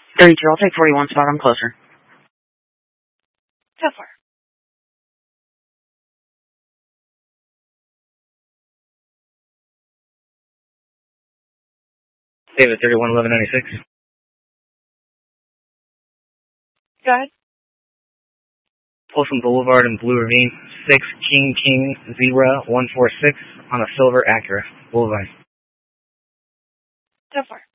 32, I'll take 41 spot. I'm closer. Go for it. David, 311196. Go ahead. Folsom Boulevard in Blue Ravine, 6 King 0146 on a silver Acura. Boulevard. Go for it.